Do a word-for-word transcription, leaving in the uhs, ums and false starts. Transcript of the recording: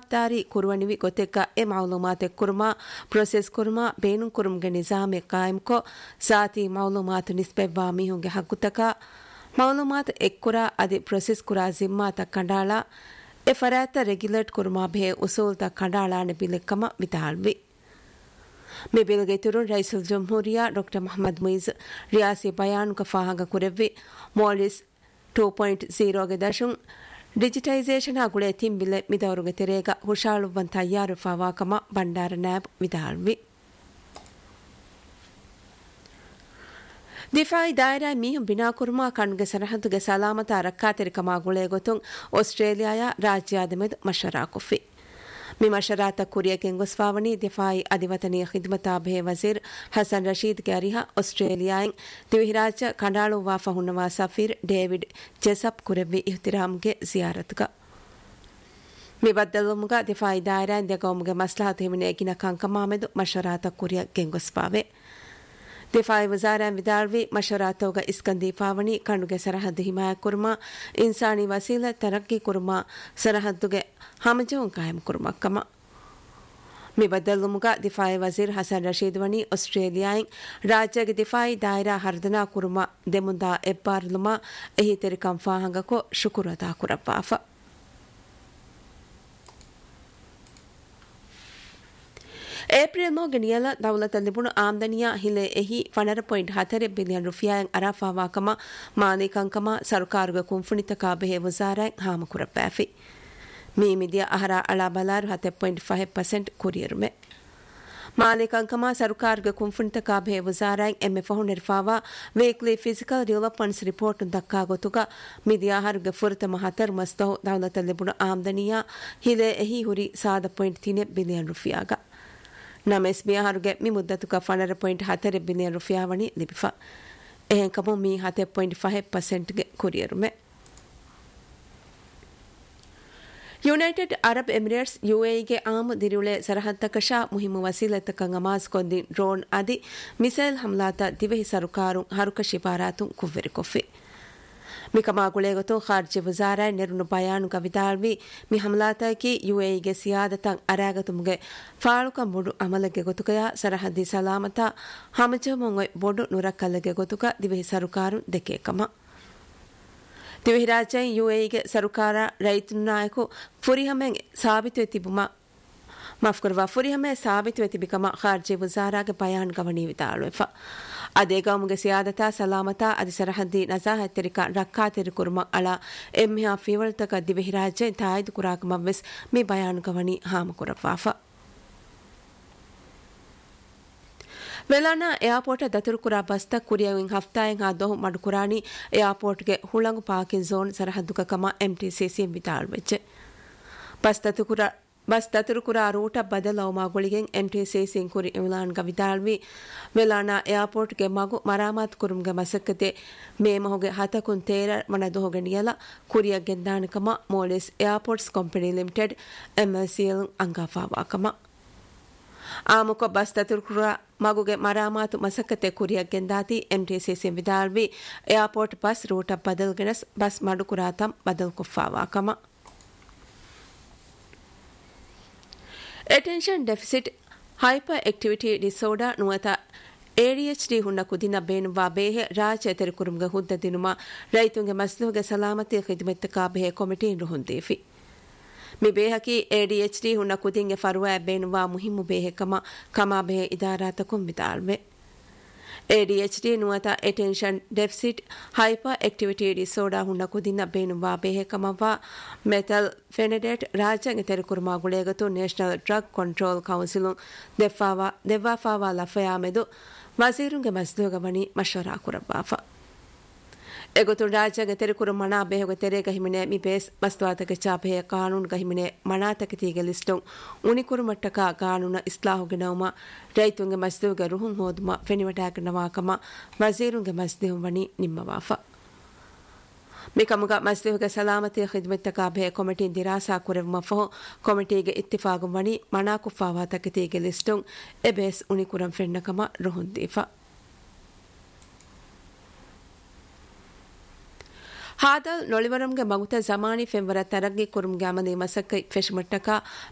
ಗಿರಾಫ್ತಾರಿ ಕುರುವಣಿವಿ ಗೊತೆಕ್ಕ A ಮಾಲೂಮಾತೆ Kurma process Kurma ಬೇನು ಕುರುಮ್ಗೆ ನಿಜಾಮೆ ಕಾಯಮ್ಕೊ ಸಾತಿ ಮಾಲೂಮಾತು ನಿಸ್ಬೆವ್ವಾ ಮೀಹುಂಗೆ ಹಕ್ಕುತಕ ಮಾಲೂಮಾತ್ ಎಕ್ಕುರಾ ಅದಿ process ಕುರಾ ಜಿಮ್ಮಾತ ಕಂಡಾಳ A ಫರಾತ regulate Kurma ಭೇ ಉಸೂಲ್ತ ಕಂಡಾಳಾನೆ ಬಿಲೆಕ್ಕಮ ವಿತಾಳ್ವಿ me ಬಿಲ್ಗೆ ತುರುಣ್ ರೈಸುಲ್ ಜಂಹೂರಿಯಾ doctor Mohammed Muizz Reasi ಬಯಾನುಕ ಫಾಹಂಗ ಕುರೆವ್ವಿ police two point ಝೀರೋಗೆ ದಶುಂ digitisation ಆಗುಳೆ ತಿಂಬಿಲೆ ಮಿದವರುಗೆ ತೆರೆಗ ಹುಷಾಳುವನ್ ತಯ್ಯಾರು ಫಾವಾಕಮ Bhandara nab ವಿದಾಳ್ವಿ ದಿಫಾಯಿ ದಾಯರಾ ಮೀಹುಂ Bina Kurma ಕಣ್ಗೆ ಸರಹದ್ದುಗೆ ಸಲಾಮತ ರಕ್ಕಾತೆರಿಕಮ ಗುಳೆ ಗೊತ್ತುಂ ಆಸ್ಟ್ರೇಲಿಯಾಯ ರಾಜ್ಯಾದಮೆದು ಮಶರಾ ಕುಫಿ ಮಿ ಮಶರಾತ ಕುರಿಯಕೆಂ ಗೊಸ್ವಾವಣಿ ದಿಫಾಯಿ ಅಧಿವತನಿಯ ಖಿದ್ಮತಾ ಭೇ ವಜೀರ್ ಹಸನ್ ರಶೀದ್ ಗೆ ಅರಿಹ ಆಸ್ಟ್ರೇಲಿಯಾಯಂ ದಿವಿರಾಜ ಕಂಡಾಳು ವಾಫ ಹುನ್ನವಾ Safeer David ಜೆಸಪ್ ಕುರೆವ್ವಿ ಇಹ್ತಿರಾಮ್ಗೆ ಜಿಯಾರತ್ಗ ಮಿ ಬದ್ದಲುಮುಗ ದಿಫಾಯಿ ದಾಯರಾ ದೆಗೌಮುಗೆ ಮಸ್ಲಹತ್ ಹಿಮಿನೆ ಎಗಿನ ಕಂಕಮಾಮೆದು ಮಶರಾತ ಕುರಿಯಕೆಂ ಗೊಸ್ವಾವೆ ದಿಫಾಯಿ ವಜಾರಾ ವಿದಾಳ್ವಿ ಮಶರಾತೋಗ ಇಸ್ಕಂದಿ ಫಾವಣಿ ಕಣ್ಣುಗೆ ಸರಹದ್ದು ಹಿಮಾಯ ಕುರ್ಮಾ ಇನ್ಸಾನಿ ವಸೀಲ ತರಕ್ಕಿ ಕುರ್ಮಾ ಸರಹದ್ದುಗೆ ಹಮಜೋಂ ಕಾಯಂ ಕುರ್ಮಕ್ಕಮ ಮಿ ಬದ್ದಲುಮುಗ ದಿಫಾಯಿ ವಜೀರ್ Hasan Rashid ವಣಿ ಆಸ್ಟ್ರೇಲಿಯಾಯಿಂ ರಾಜ್ಯಗೆ ದಿಫಾಯಿ ದಾಯರಾ ಹರ್ದನಾ Kurma ದೆಮುಂದಾ ಎಬ್ಬಾರ್ಲುಮಾ ಎಹಿ ತೆರಿಕಂ ಫಾಹಂಗಕೊ ಶುಕುರತಾ ಕುರಪ್ಪಾಫ April Moghe ನಿಯಲ ದೌಲತ ಲಿಬುಣು ಆಮ್ದನಿಯ ಹಿಲೆ ಎಹಿ ಫನರ point ಹತ್ತರೆ billion ರುಫಿಯಾಯಂ ಅರಾಫಾವಾಕಮ ಮಾಲಿಕಂಕಮ ಸರ್ಕಾರುಗ ಕುಂಫುಣಿತಕ ಬೆಹೆ ವಜಾರಾಯಂ ಹಾಮ ಕುರಪ್ಪಾಫಿ ಮೀಮಿದಿಯ ಅಹರ ಅಳಾ ಬಲಾರು ಹತ್ತೆ point five percent ಕುರಿಯರುಮೆ ಮಾಲಿಕಂಕಮ ಸರ್ಕಾರುಗ ಕುಂಫುಣಿತಕ ಬೆಹೆ ವಜಾರಾಯಂ ಎಮ್ಮೆ ಫಹುನೆರ್ಫಾವಾ ವೇಕ್ಲಿ physical developments report ದಕ್ಕಾ ಗೊತುಗ ಮಿದಿಯ ಹರುಗ ಫುರತ ಮಹತರ್ ಮಸ್ತಹು ದೌಲತ ಲಿಬುಣು ಆಮ್ದನಿಯ ಹಿಲೆ ಎಹಿ ಹುರಿ ಸಾದ ಪಾಯಿಂಟ್ ತಿನೆ ಬಿಲಿಯನ್ ರುಫಿಯಾಗ ನಮೆಸ್ ಬಿಹಾರುಗೆ ಮಿ ಮುದ್ದತುಕ ಫನರ point ಹತ್ತರೆ billion ರುಫಿಯಾವಣಿ ಲಿಬಿಫಾ ಎಹೆಂಕಮು ಮಿ ಹತ್ತೆ point five ಪರ್ಸೆಂಟ್ಗೆ ಕುರಿಯರುಮೆ United Arab Emirates ಯುಎಇಗೆ am ದಿರುಳೆ ಸರಹದ್ದಕಶಾ ಮುಹಿಮು ವಸೀಲತಕಂ ಅಮಾಜ್ ಕೊಂದಿ drone ಅದಿ missile ಹಮ್ಲಾತ ದಿವೆಹಿ ಸರುಕಾರು ಹರುಕ ಶಿಫಾರಾತು ಕುವ್ವೆರಿ ಕೊಫಿ ಮಿಕಮಾಗುಳೆ ಗೊತ್ತು ಖಾರ್ಜಿ ವಜಾರಾ ನೆರುನು ಬಯಾನು ಕವಿತಾಳ್ವಿ ಮಿ ಹಮ್ಲಾತಕಿ ಯುಎಇಗೆ ಸಿಯಾದತಂ ಅರಾಗತುಮ್ಗೆ ಫಾಳುಕ ಮುಡು ಅಮಲಗೆ ಗೊತುಕಯ ಸರಹದ್ದಿ ಸಲಾಮತ ಹಮಜಮೊಂಗೊಯ್ ಬೊಡು ನುರಕ್ಕಲ್ಲಗೆ ಗೊತುಕ ದಿವೆಹಿ ಸರುಕಾರು ದೆಕೇಕಮ ದಿವೆಹಿ ರಾಜ್ಯಂ ಯುಎಇಗೆ ಸರುಕಾರ ರೈತು ನಾಯಕು ಫುರಿಹಮೆಂ ಸಾಬಿತು ತಿಬುಮ ಮಾಫ್ಕರ್ವಾ ಫುರಿಹಮೆ ಸಾಬಿತು ತಿಬಿಕಮ ಖಾರ್ಜಿ ವಜಾರಾಗೆ ಬಯಾನ್ ಗವಣಿ ವಿತಾಳುವೆಫ ಅದೇಗಾಮುಗೆ ಸಿಯಾದತಾ ಸಲಾಮತಾ ಅದಿ ಸರಹದ್ದಿ ನಜಾಹತ್ತೆರಿಕ ರಕ್ಕಾತೆರಿ ಕುರ್ಮ ಅಳ ಎಮ್ಮಿಹಾ ಫಿವಳ್ತಕ ದಿವೆಹಿ ರಾಜ್ಯ ತಾಯ್ದು ಕುರಾಕಮ ವೆಸ್ ಮಿ ಬಯಾನ್ ಗವಣಿ ಹಾಮ ಕುರವಾಫ ವೆಲಾನಾ ಏರ್ಪೋರ್ಟ್ ದತುರು ಕುರಾ ಬಸ್ತ ಕುರಿಯವಿಂ ಹಫ್ತಾಯಂ ಹಾ ದೊಹು ಮಡು ಕುರಾಣಿ ಏರ್ಪೋರ್ಟ್ಗೆ ಹುಳಂಗು ಪಾಕಿನ್ ಝೋನ್ ಸರಹದ್ದುಕ ಕಮ ಎಂಟಿಸಿಸಿ ವಿತಾಳ್ವೆಚ್ಚೆ ಬಸ್ತತು ಕುರಾ ಬಸ್ ದತುರು ಕುರಾ ರೂಟ ಬದಲವಮಾಗುಳಿಗೆಂ ಎಂಟಿಸಿಸಿ ಕುರಿ ಇಮ್ಲಾನ್ಗ ವಿದಾಳ್ವಿ ವೆಲಾನಾ ಏರ್ಪೋರ್ಟ್ಗೆ ಮಗು ಮರಾಮತ್ ಕುರುಮ್ಗೆ ಮಸಕ್ಕತೆ ಮೇಮಹೊಗೆ ಹತಕುನ್ ತೇರ ಮನದೊಹೊಗೆ ನಿಯಲ ಕುರಿಯ ಗೆಂದಾಣಕಮ police airports company limited ಎಂಎಲ್ಸಿಎಲ್ ಅಂಗಾಫಾವಾಕಮ ಆಮುಕ bus ದತುರು ಕುರಾ ಮಗುಗೆ ಮರಾಮಾತು ಮಸಕ್ಕತೆ ಕುರಿಯ ಗೆಂದಾತಿ ಎಂಟಿಸಿಸಿ ವಿದಾಳ್ವಿ ಏರ್ಪೋರ್ಟ್ ಬಸ್ ರೂಟ ಬದಲ್ಗೆನಸ್ ಬಸ್ ಮಡು ಕುರಾತಂ ಬದಲ್ ಕುಫಾವಾಕಮ Attention Deficit Hyperactivity Disorder ನುವತ ADHD ಹುನ್ನ ಕುದಿನ ಬೇನುವಾ ಬೇಹೆ ರಾಜ್ಯ ತೆರಕುರುಮ್ಗ ಹುದ್ದ ದಿನುಮ ರೈತುಂಗೆ ಮಸ್ಲುಗೆ ಸಲಾಮತಿ ಖಿದ್ಮತ್ತಕ ಬೇಹೆ ಕಮಿಟಿ ರುಹುಂದೇಫಿ ಮಿ ಬೇಹಕಿ ಎಡಿಎಚ್ಡಿ ಹುನ್ನ ಕುದಿಂಗೆ ಫರುವಾ ಬೇನುವಾ ಮುಹಿಮ್ಮು ಬೇಹೆ ಕಮ comma ಬೇಹೆ ಇದಾರಾತಕುಂ ವಿತಾಳ್ವೆ ADHD ನುವತ Attention Deficit Hyperactivity Disorder ಹುನ್ನ ಕುದಿನ ಬೇನುವಾ ಬೇಹೆ ಕಮವಾ ಮೆಥಲ್ ಫೆನಡೇಟ್ ರಾಜ್ಯಂಗೆ ತೆರಕುರುಮಾ ಗುಳೇಗತು national drug control council ದೆಫಾವಾ ದೆವಾಫಾವಾ ಲಫಯಾಮೆದು ವಜೀರುಂಗೆ ಮಸ್ಲುಗವಣಿ ಮಶವರಾ ಕುರಬಾಫ ಎಗೊತು ರಾಜ್ಯಂಗೆ ತೆರಕುರು ಮಣಾ ಬೇಹೆಗೆ ತೆರೆಗ ಹಿಮಿನೆ ಮಿ ಬೇಸ್ ಮಸ್ತವಾತಗೆ ಚಾಪೆಯ ಕಾನೂನು ಗಹಿಮಿನೆ ಮಣಾತಕೆ ತೀಗೆ ಲಿಸ್ಟೊಂ ಉಣಿಕುರು ಮಟ್ಟಕ ಕಾನೂನ ಇಸ್ಲಾಹುಗೆ ನವಮ ರೈತುಂಗೆ ಮಸ್ಲುಗೆ ರುಹುಂ ಹೋದುಮ ಫೆನಿವಟಾಕ ನವಾಕಮ ವಜೀರುಂಗೆ ಮಸ್ಲಿಹುಂ ನಿಮ್ಮವಾಫ ಮಿಕಮುಗ ಮಸ್ಲಿಹುಗೆ ಸಲಾಮತಿ ಖಿದ್ಮತ್ತಕ ಬೇಹೆ committee ದಿರಾಸಾ ಕುರೆವಮ ಫಹೊ ಕಮಿಟಿಗೆ ಇತ್ತಿಫಾಗು ವಣಿ ಮಣಾಕುಫಾವಾತಕೆ Theege ಲಿಸ್ಟೊಂ A base ಉಣಿಕುರಂ ಫೆನ್ನಕಮ ರುಹುಂದೀಫ ಹಾದಲ್ ನೊಳಿವರಂಗೆ ಮಗುತ Zamani ಫೆಂವರ ತರಗಿ ಕುರುಮ್ಗೆ ಅಮಲಿ ಮಸಕ್ಕೈ ಫೆಶ್ಮಟ್ಟಕ